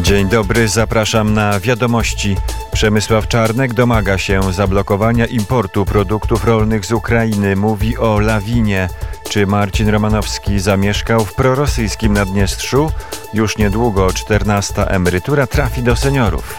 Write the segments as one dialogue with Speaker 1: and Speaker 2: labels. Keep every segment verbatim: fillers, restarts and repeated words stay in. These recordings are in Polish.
Speaker 1: Dzień dobry, zapraszam na wiadomości. Przemysław Czarnek domaga się zablokowania importu produktów rolnych z Ukrainy. Mówi o lawinie. Czy Marcin Romanowski zamieszkał w prorosyjskim Naddniestrzu? Już niedługo czternasta emerytura trafi do seniorów.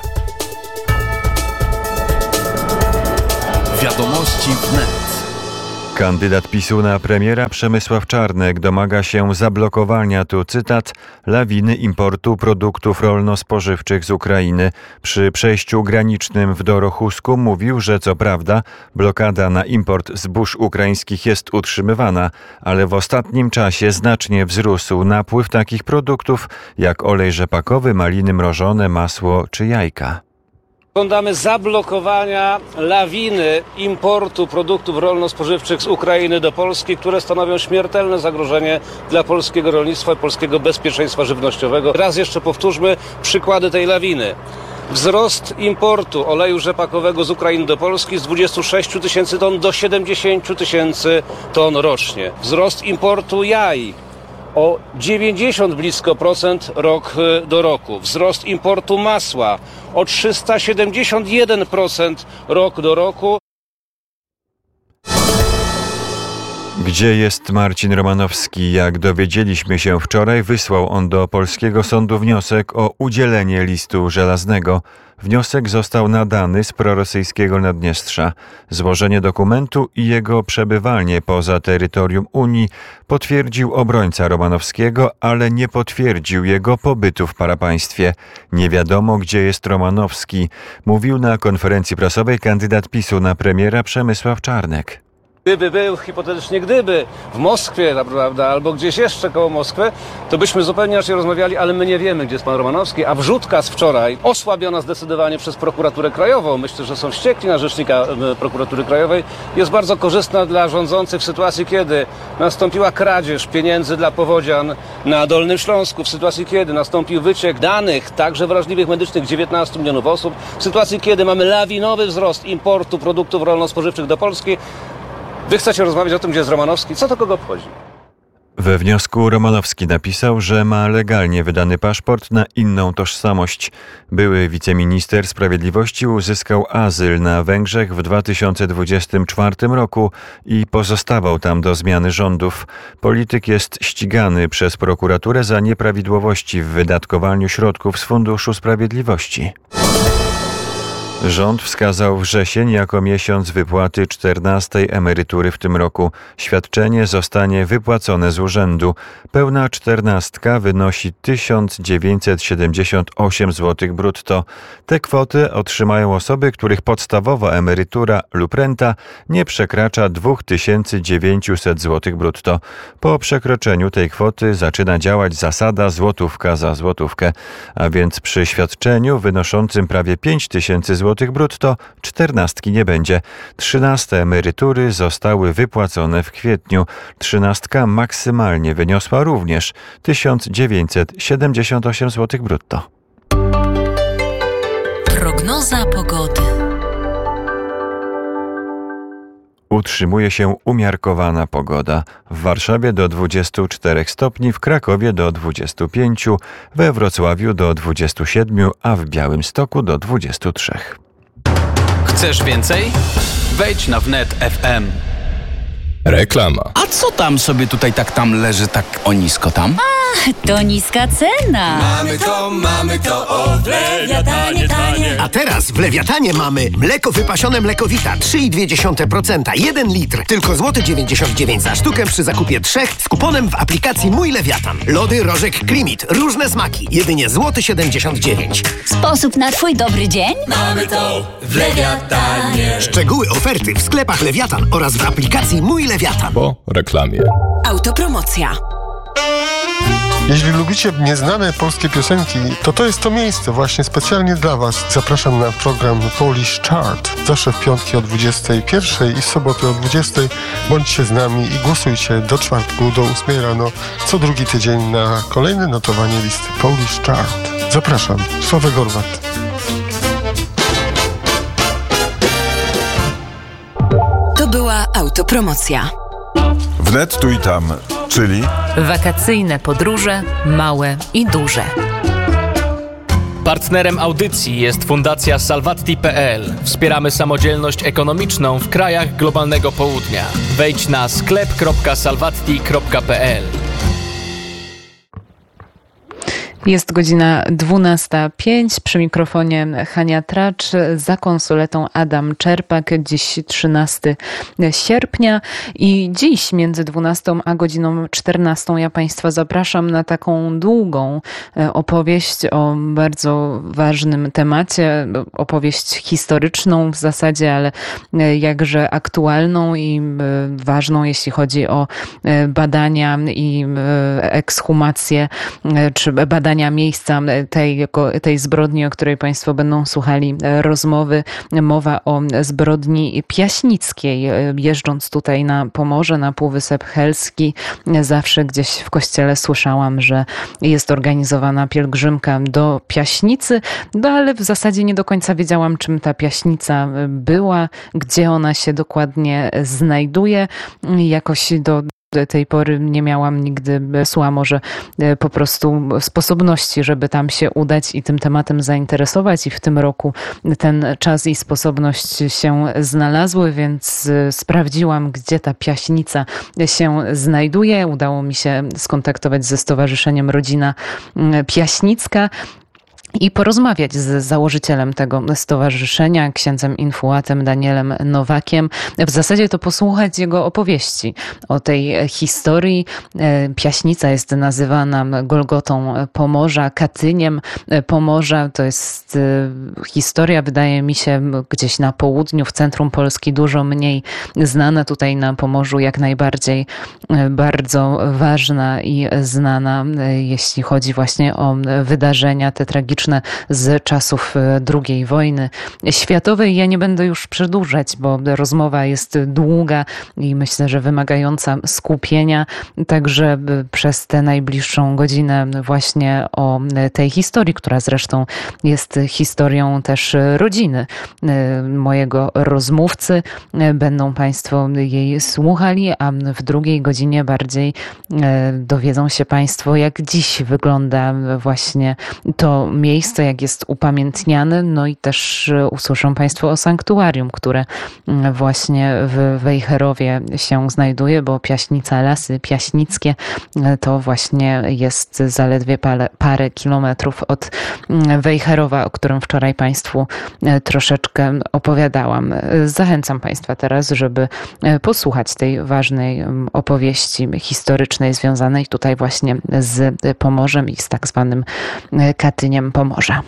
Speaker 2: Wiadomości wnet.
Speaker 1: Kandydat PiSu na premiera Przemysław Czarnek domaga się zablokowania, tu cytat, lawiny importu produktów rolno-spożywczych z Ukrainy. Przy przejściu granicznym w Dorochusku mówił, że co prawda blokada na import zbóż ukraińskich jest utrzymywana, ale w ostatnim czasie znacznie wzrósł napływ takich produktów jak olej rzepakowy, maliny mrożone, masło czy jajka.
Speaker 3: Żądamy zablokowania lawiny importu produktów rolno-spożywczych z Ukrainy do Polski, które stanowią śmiertelne zagrożenie dla polskiego rolnictwa i polskiego bezpieczeństwa żywnościowego. Raz jeszcze powtórzmy przykłady tej lawiny. Wzrost importu oleju rzepakowego z Ukrainy do Polski z dwudziestu sześciu tysięcy ton do siedemdziesięciu tysięcy ton rocznie. Wzrost importu jaj o dziewięćdziesiąt blisko procent rok do roku. Wzrost importu masła o trzysta siedemdziesiąt jeden procent rok do roku.
Speaker 1: Gdzie jest Marcin Romanowski? Jak dowiedzieliśmy się wczoraj, wysłał on do polskiego sądu wniosek o udzielenie listu żelaznego. Wniosek został nadany z prorosyjskiego Naddniestrza. Złożenie dokumentu i jego przebywanie poza terytorium Unii potwierdził obrońca Romanowskiego, ale nie potwierdził jego pobytu w parapaństwie. Nie wiadomo, gdzie jest Romanowski, mówił na konferencji prasowej kandydat PiSu na premiera Przemysław Czarnek.
Speaker 3: Gdyby był, hipotetycznie gdyby, w Moskwie, prawda, albo gdzieś jeszcze koło Moskwy, to byśmy zupełnie inaczej rozmawiali, ale my nie wiemy, gdzie jest pan Romanowski, a wrzutka z wczoraj, osłabiona zdecydowanie przez prokuraturę krajową, myślę, że są wściekli na rzecznika prokuratury krajowej, jest bardzo korzystna dla rządzących w sytuacji, kiedy nastąpiła kradzież pieniędzy dla powodzian na Dolnym Śląsku, w sytuacji, kiedy nastąpił wyciek danych, także wrażliwych medycznych dziewiętnastu milionów osób, w sytuacji, kiedy mamy lawinowy wzrost importu produktów rolno-spożywczych do Polski. Wy chcecie rozmawiać o tym, gdzie jest Romanowski? Co to kogo obchodzi?
Speaker 1: We wniosku Romanowski napisał, że ma legalnie wydany paszport na inną tożsamość. Były wiceminister sprawiedliwości uzyskał azyl na Węgrzech w dwa tysiące dwudziestym czwartym roku i pozostawał tam do zmiany rządów. Polityk jest ścigany przez prokuraturę za nieprawidłowości w wydatkowaniu środków z Funduszu Sprawiedliwości. Rząd wskazał wrzesień jako miesiąc wypłaty czternastej emerytury w tym roku. Świadczenie zostanie wypłacone z urzędu. Pełna czternastka wynosi tysiąc dziewięćset siedemdziesiąt osiem złotych brutto. Tę kwotę otrzymają osoby, których podstawowa emerytura lub renta nie przekracza dwa tysiące dziewięćset złotych brutto. Po przekroczeniu tej kwoty zaczyna działać zasada złotówka za złotówkę, a więc przy świadczeniu wynoszącym prawie pięć tysięcy złotych brutto czternastki nie będzie. Trzynaste emerytury zostały wypłacone w kwietniu. Trzynastka maksymalnie wyniosła również tysiąc dziewięćset siedemdziesiąt osiem złotych brutto.
Speaker 4: Prognoza pogody.
Speaker 1: Utrzymuje się umiarkowana pogoda. W Warszawie do dwudziestu czterech stopni, w Krakowie do dwudziestu pięciu, we Wrocławiu do dwudziestu siedmiu, a w Białymstoku do dwudziestu trzech.
Speaker 2: Chcesz więcej? Wejdź na wnet kropka ef em.
Speaker 5: Reklama.
Speaker 6: A co tam sobie tutaj tak tam leży tak o nisko tam?
Speaker 4: A, to niska cena.
Speaker 7: Mamy to, mamy to, o w Lewiatanie tanie.
Speaker 8: A teraz w Lewiatanie mamy mleko wypasione Mlekowita trzy i dwie dziesiąte procent, jeden litr, tylko złoty dziewięćdziesiąt dziewięć za sztukę przy zakupie trzech z kuponem w aplikacji Mój Lewiatan. Lody Rożek Klimit, różne smaki, jedynie złoty siedemdziesiąt dziewięć.
Speaker 4: Sposób na twój dobry dzień?
Speaker 7: Mamy to w Lewiatanie.
Speaker 8: Szczegóły oferty w sklepach Lewiatan oraz w aplikacji Mój Lewiatan.
Speaker 5: Po reklamie.
Speaker 4: Autopromocja.
Speaker 9: Jeśli lubicie nieznane polskie piosenki, to to jest to miejsce właśnie specjalnie dla Was. Zapraszam na program Polish Chart. Zawsze w piątki o dwudziestej pierwszej i w soboty o dwudziestej. Bądźcie z nami i głosujcie do czwartku, do ósmej rano, co drugi tydzień na kolejne notowanie listy Polish Chart. Zapraszam. Sławek Gorwat.
Speaker 4: To była autopromocja.
Speaker 10: Wnet tu i tam, czyli
Speaker 11: wakacyjne podróże, małe i duże. Partnerem audycji jest Fundacja Salvatti kropka p l. Wspieramy samodzielność ekonomiczną w krajach globalnego południa. Wejdź na sklep kropka salvatti kropka p l.
Speaker 12: Jest godzina dwunasta pięć, przy mikrofonie Hania Tracz, za konsoletą Adam Czerpak. Dziś trzynastego sierpnia i dziś między dwunastą a godziną czternastą ja Państwa zapraszam na taką długą opowieść o bardzo ważnym temacie, opowieść historyczną w zasadzie, ale jakże aktualną i ważną, jeśli chodzi o badania i ekshumacje, czy badania miejsca tej, tej zbrodni, o której Państwo będą słuchali rozmowy. Mowa o zbrodni piaśnickiej. Jeżdżąc tutaj na Pomorze, na Półwysep Helski, zawsze gdzieś w kościele słyszałam, że jest organizowana pielgrzymka do Piaśnicy, no ale w zasadzie nie do końca wiedziałam, czym ta Piaśnica była, gdzie ona się dokładnie znajduje. Jakoś do tej pory nie miałam nigdy sła, może po prostu sposobności, żeby tam się udać i tym tematem zainteresować, i w tym roku ten czas i sposobność się znalazły, więc sprawdziłam, gdzie ta Piaśnica się znajduje. Udało mi się skontaktować ze Stowarzyszeniem Rodzina Piaśnicka i porozmawiać z założycielem tego stowarzyszenia, księdzem infułatem Danielem Nowakiem. W zasadzie to posłuchać jego opowieści o tej historii. Piaśnica jest nazywana Golgotą Pomorza, Katyniem Pomorza. To jest historia, wydaje mi się, gdzieś na południu, w centrum Polski, dużo mniej znana. Tutaj na Pomorzu jak najbardziej bardzo ważna i znana, jeśli chodzi właśnie o wydarzenia te tragiczne z czasów drugiej wojny światowej. Ja nie będę już przedłużać, bo rozmowa jest długa i myślę, że wymagająca skupienia. Także przez tę najbliższą godzinę właśnie o tej historii, która zresztą jest historią też rodziny mojego rozmówcy, będą Państwo jej słuchali, a w drugiej godzinie bardziej dowiedzą się Państwo, jak dziś wygląda właśnie to miejsce, jak jest upamiętniane, no i też usłyszą Państwo o sanktuarium, które właśnie w Wejherowie się znajduje, bo Piaśnica, Lasy Piaśnickie to właśnie jest zaledwie parę, parę kilometrów od Wejherowa, o którym wczoraj Państwu troszeczkę opowiadałam. Zachęcam Państwa teraz, żeby posłuchać tej ważnej opowieści historycznej związanej tutaj właśnie z Pomorzem i z tak zwanym Katyniem Pomorza.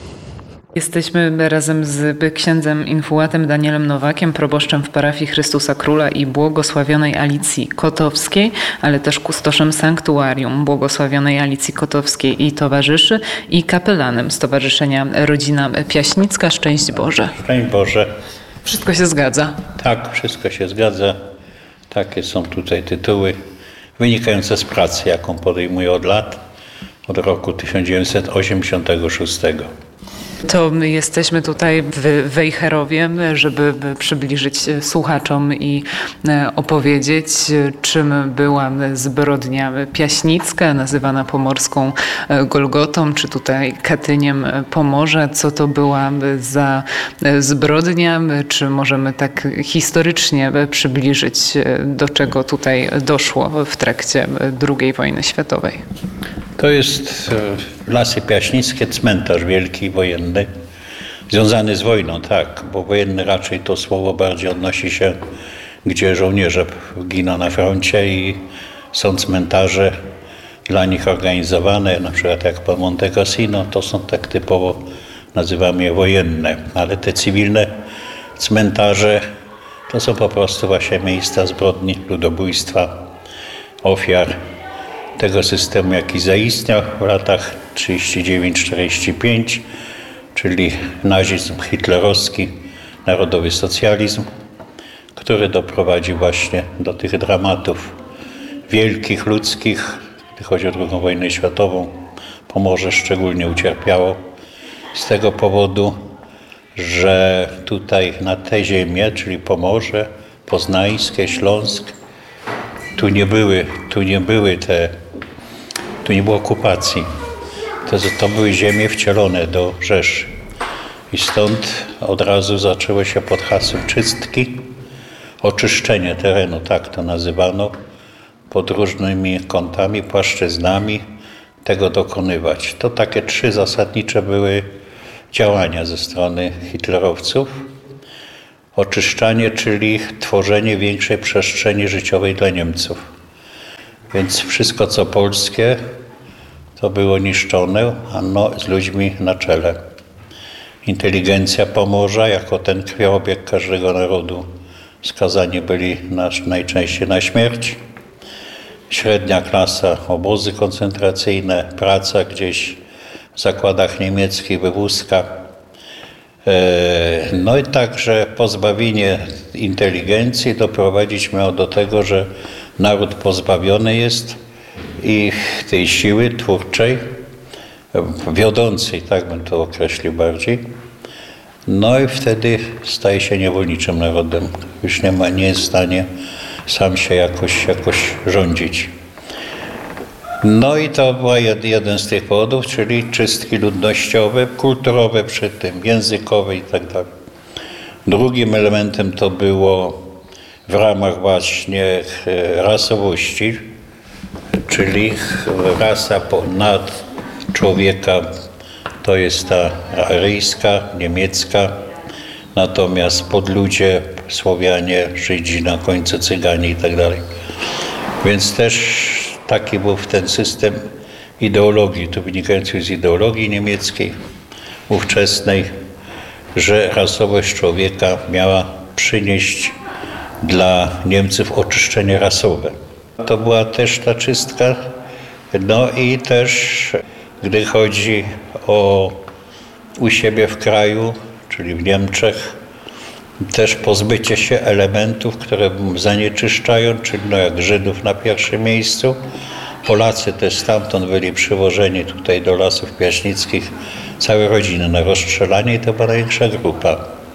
Speaker 12: Jesteśmy razem z księdzem infułatem Danielem Nowakiem, proboszczem w parafii Chrystusa Króla i błogosławionej Alicji Kotowskiej, ale też kustoszem sanktuarium błogosławionej Alicji Kotowskiej i towarzyszy i kapelanem Stowarzyszenia Rodzina Piaśnicka. Szczęść Boże.
Speaker 13: Szczęść Boże.
Speaker 12: Wszystko się zgadza?
Speaker 13: Tak, wszystko się zgadza. Takie są tutaj tytuły wynikające z pracy, jaką podejmuję od lat, od roku tysiąc dziewięćset osiemdziesiątego szóstego.
Speaker 12: To my jesteśmy tutaj w Wejherowie, żeby przybliżyć słuchaczom i opowiedzieć, czym była zbrodnia piaśnicka, nazywana pomorską Golgotą, czy tutaj Katyniem Pomorza. Co to była za zbrodnia, czy możemy tak historycznie przybliżyć, do czego tutaj doszło w trakcie drugiej wojny światowej?
Speaker 13: To jest Lasy Piaśnickie, cmentarz wielki, wojenny, związany z wojną, tak, bo wojenny raczej to słowo bardziej odnosi się, gdzie żołnierze giną na froncie i są cmentarze dla nich organizowane, na przykład jak po Monte Cassino, to są tak typowo, nazywamy je wojenne, ale te cywilne cmentarze to są po prostu właśnie miejsca zbrodni, ludobójstwa, ofiar tego systemu, jaki zaistniał w latach trzydziestym dziewiątym czterdziestym piątym, czyli nazizm hitlerowski, narodowy socjalizm, który doprowadził właśnie do tych dramatów wielkich, ludzkich. Gdy chodzi o drugą wojnę światową, Pomorze szczególnie ucierpiało z tego powodu, że tutaj na tę ziemię, czyli Pomorze, Poznańskie, Śląsk, tu nie były, tu nie były te Tu nie było okupacji, to, to były ziemie wcielone do Rzeszy. I stąd od razu zaczęło się pod hasłem czystki, oczyszczenie terenu, tak to nazywano, pod różnymi kątami, płaszczyznami tego dokonywać. To takie trzy zasadnicze były działania ze strony hitlerowców. Oczyszczanie, czyli tworzenie większej przestrzeni życiowej dla Niemców. Więc wszystko co polskie to było niszczone, a no, z ludźmi na czele. Inteligencja Pomorza, jako ten krwiobieg każdego narodu, skazani byli na, najczęściej na śmierć. Średnia klasa, obozy koncentracyjne, praca gdzieś w zakładach niemieckich, wywózka. No i także pozbawienie inteligencji doprowadzić miało do tego, że naród pozbawiony jest i tej siły twórczej, wiodącej, tak bym to określił bardziej. No i wtedy staje się niewolniczym narodem. Już nie ma, nie jest w stanie sam się jakoś, jakoś rządzić. No i to był jeden z tych powodów, czyli czystki ludnościowe, kulturowe przy tym, językowe i tak dalej. Drugim elementem to było w ramach właśnie rasowości, czyli rasa nad człowieka to jest ta aryjska, niemiecka, natomiast podludzie, Słowianie, Żydzi, na końcu Cyganie i tak dalej. Więc też taki był ten system ideologii, tu wynikający z ideologii niemieckiej, ówczesnej, że rasowość człowieka miała przynieść dla Niemców oczyszczenie rasowe. To była też ta czystka, no i też gdy chodzi o u siebie w kraju, czyli w Niemczech, też pozbycie się elementów, które zanieczyszczają, czyli no jak Żydów na pierwszym miejscu. Polacy też stamtąd byli przywożeni tutaj do Lasów Piaśnickich, całe rodziny na rozstrzelanie i to była największa grupa.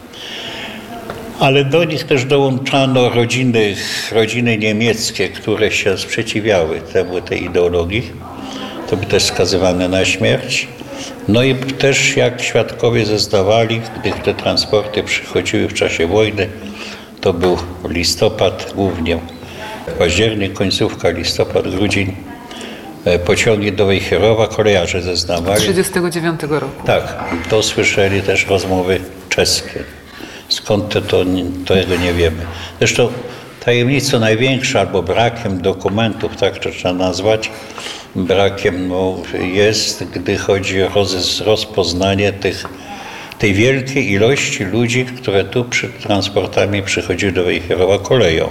Speaker 13: Ale do nich też dołączano rodziny, rodziny niemieckie, które się sprzeciwiały temu, tej ideologii. To by też skazywane na śmierć. No i też jak świadkowie zeznawali, gdy te transporty przychodziły w czasie wojny, to był listopad głównie, październik, końcówka, listopad, grudzień, pociągi do Wejherowa, kolejarze zeznawali.
Speaker 12: trzydziestego dziewiątego roku.
Speaker 13: Tak, to słyszeli też rozmowy czeskie. Skąd to, to tego nie wiemy. Zresztą tajemnicą największą, albo brakiem dokumentów, tak to trzeba nazwać, brakiem no, jest, gdy chodzi o roz, rozpoznanie tych, tej wielkiej ilości ludzi, które tu przy transportami przychodziły do Wejherowa koleją.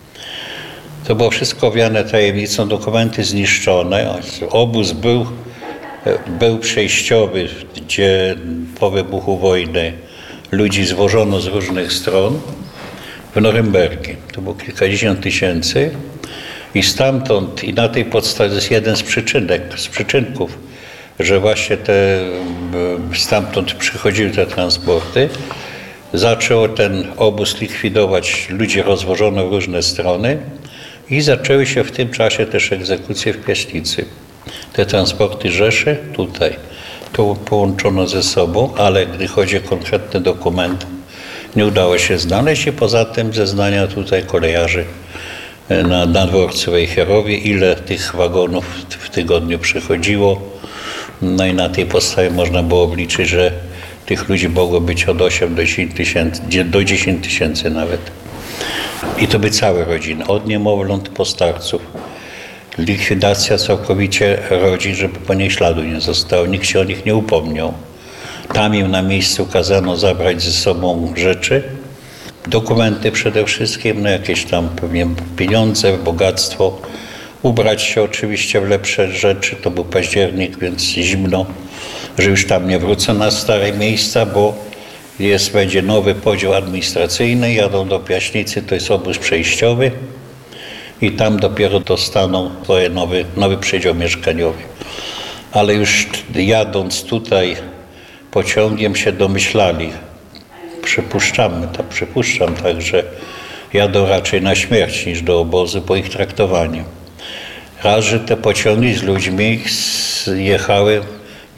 Speaker 13: To było wszystko owiane tajemnicą, dokumenty zniszczone. Obóz był, był przejściowy, gdzie po wybuchu wojny ludzi zwożono z różnych stron w Norymbergi. To było kilkadziesiąt tysięcy. I stamtąd, i na tej podstawie, to jest jeden z przyczynek, z przyczynków, że właśnie te, stamtąd przychodziły te transporty, zaczął ten obóz likwidować, ludzi rozwożono w różne strony i zaczęły się w tym czasie też egzekucje w Piaśnicy. Te transporty Rzeszy tutaj, to połączono ze sobą, ale gdy chodzi o konkretny dokument, nie udało się znaleźć i poza tym zeznania tutaj kolejarzy na, na dworcu Wejherowie, ile tych wagonów w tygodniu przychodziło. No i na tej podstawie można było obliczyć, że tych ludzi mogło być od osiem do dziesięciu tysięcy, do dziesięciu tysięcy nawet. I to by całe rodziny, od niemowląt po starców. Likwidacja całkowicie rodzin, żeby po niej śladu nie zostało. Nikt się o nich nie upomniał. Tam im na miejscu kazano zabrać ze sobą rzeczy, dokumenty przede wszystkim, no jakieś tam pewnie pieniądze, bogactwo. Ubrać się oczywiście w lepsze rzeczy, to był październik, więc zimno, że już tam nie wrócą na stare miejsca, bo jest, będzie nowy podział administracyjny, jadą do Piaśnicy, to jest obóz przejściowy i tam dopiero dostaną swoje nowy, nowy przedział mieszkaniowy. Ale już jadąc tutaj pociągiem się domyślali, przypuszczamy, to przypuszczam tak, że jadą raczej na śmierć niż do obozu po ich traktowaniu. Raz, że te pociągi z ludźmi jechały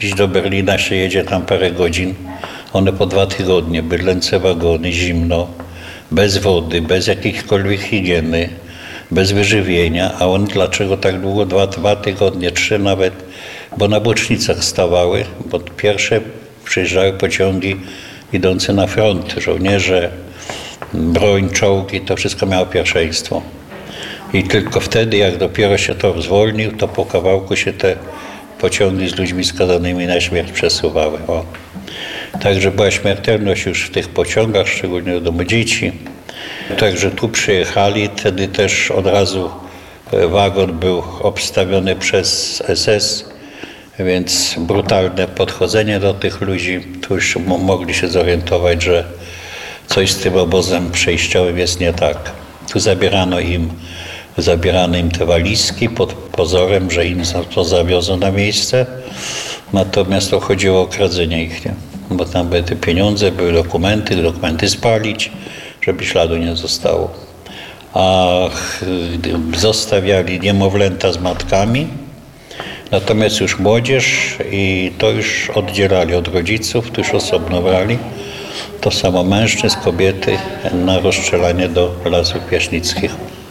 Speaker 13: Dziś do Berlina się jedzie tam parę godzin. One po dwa tygodnie, bydlęce wagony, zimno, bez wody, bez jakiejkolwiek higieny, bez wyżywienia. A on dlaczego tak długo? Dwa, dwa tygodnie, trzy nawet, bo na bocznicach stawały, bo pierwsze przyjeżdżały pociągi idące na front. Żołnierze, broń, czołgi, to wszystko miało pierwszeństwo. I tylko wtedy, jak dopiero się tor zwolnił, to po kawałku się te pociągi z ludźmi skazanymi na śmierć przesuwały. O. Także była śmiertelność już w tych pociągach, szczególnie do domu dzieci. Także tu przyjechali, wtedy też od razu wagon był obstawiony przez S S, więc brutalne podchodzenie do tych ludzi. Tu już mogli się zorientować, że coś z tym obozem przejściowym jest nie tak. Tu zabierano im, zabierano im te walizki pod pozorem, że im to zawiozą na miejsce, natomiast to chodziło o kradzenie ich, nie? Bo tam były te pieniądze, były dokumenty, dokumenty spalić, żeby śladu nie zostało. A zostawiali niemowlęta z matkami, natomiast już młodzież i to już oddzielali od rodziców, to już osobno brali. To samo mężczyzn, kobiety na rozstrzelanie do Lasów Piaśnickich.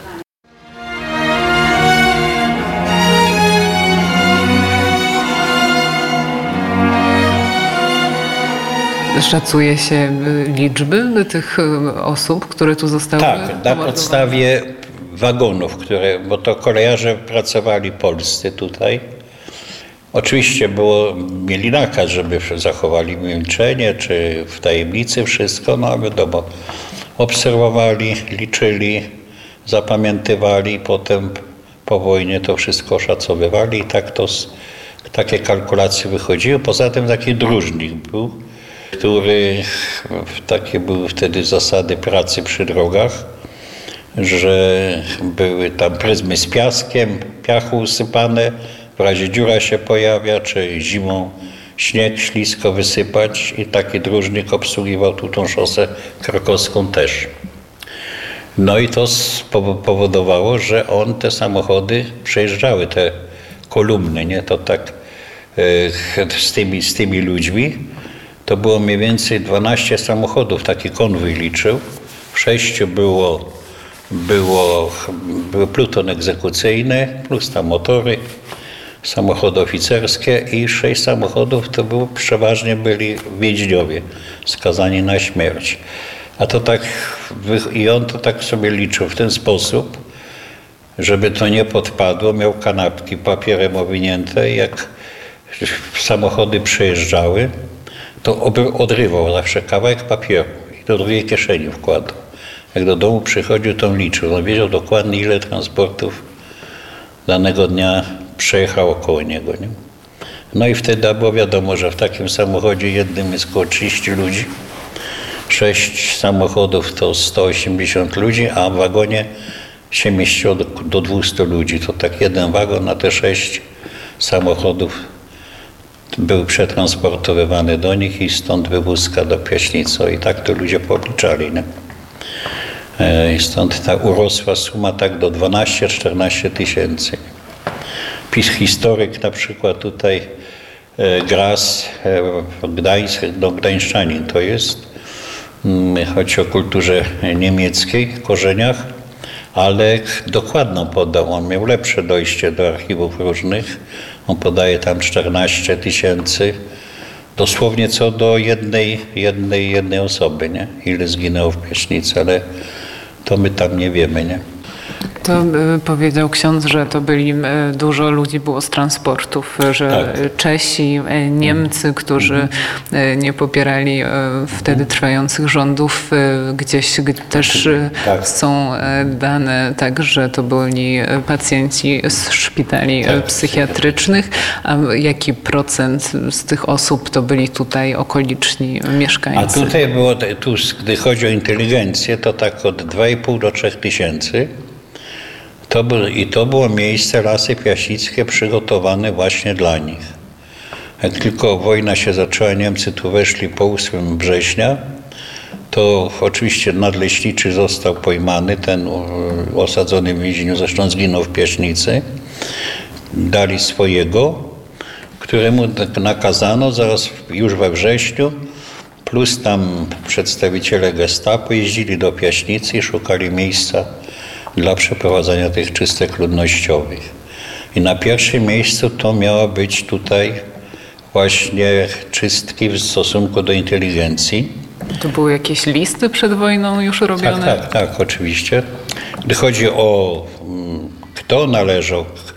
Speaker 12: Szacuje się liczby tych osób, które tu zostały
Speaker 13: Tak, na podstawie wagonów, które, bo to kolejarze pracowali polscy tutaj. Oczywiście było, mieli nakaz, żeby zachowali milczenie, czy w tajemnicy wszystko, no ale wiadomo, obserwowali, liczyli, zapamiętywali, potem po wojnie to wszystko oszacowywali i tak to, takie kalkulacje wychodziły. Poza tym taki dróżnik był, który, takie były wtedy zasady pracy przy drogach, że były tam pryzmy z piaskiem, piachu usypane, w razie dziura się pojawia, czy zimą śnieg ślisko wysypać i taki dróżnik obsługiwał tu tą szosę krakowską też. No i to powodowało, że on te samochody przejeżdżały, te kolumny, nie? To tak z tymi, z tymi ludźmi. To było mniej więcej dwanaście samochodów, taki konwój liczył. W sześciu było, było, był pluton egzekucyjny, plus tam motory, samochody oficerskie i sześć samochodów to było, przeważnie byli więźniowie skazani na śmierć. A to tak, i on to tak sobie liczył w ten sposób, żeby to nie podpadło, miał kanapki papierem owinięte, jak samochody przejeżdżały, to odrywał zawsze kawałek papieru i do drugiej kieszeni wkładał. Jak do domu przychodził, to liczył. On wiedział dokładnie, ile transportów danego dnia przejechało koło niego. Nie? No i wtedy było wiadomo, że w takim samochodzie jednym jest około trzydziestu ludzi, sześć samochodów to sto osiemdziesiąt ludzi, a w wagonie się mieściło do, do dwustu ludzi. To tak jeden wagon na te sześć samochodów był przetransportowywany do nich i stąd wywózka do Piaśnicy. I tak to ludzie policzali. Nie? I stąd ta urosła suma tak do dwanaście czternaście tysięcy. PiS historyk na przykład tutaj Gras, Gdańsk, no Gdańszczanin to jest, choć o kulturze niemieckiej, korzeniach, ale dokładną podał. On miał lepsze dojście do archiwów różnych. On podaje tam czternaście tysięcy, dosłownie co do jednej, jednej, jednej osoby, nie? Ile zginęło w Piaśnicy, ale to my tam nie wiemy, nie?
Speaker 12: To y, powiedział ksiądz, że to byli, y, dużo ludzi było z transportów, że tak. Czesi, y, Niemcy, którzy y, nie popierali y, wtedy trwających rządów, y, gdzieś y, też y, tak. są y, dane tak, że to byli pacjenci z szpitali tak. psychiatrycznych. A jaki procent z tych osób to byli tutaj okoliczni mieszkańcy?
Speaker 13: A tutaj było, tu, gdy chodzi o inteligencję, to tak od dwa i pół do trzech tysięcy. To był, I to było miejsce, Lasy Piaśnickie, przygotowane właśnie dla nich. Jak tylko wojna się zaczęła, Niemcy tu weszli po ósmego września, to oczywiście nadleśniczy został pojmany, ten osadzony w więzieniu, zresztą zginął w Piaśnicy. Dali swojego, któremu nakazano zaraz już we wrześniu, plus tam przedstawiciele Gestapo jeździli do Piaśnicy i szukali miejsca dla przeprowadzania tych czystek ludnościowych. I na pierwszym miejscu to miała być tutaj właśnie czystki w stosunku do inteligencji.
Speaker 12: To były jakieś listy przed wojną już robione?
Speaker 13: Tak, tak, tak, oczywiście. Gdy chodzi o kto należał,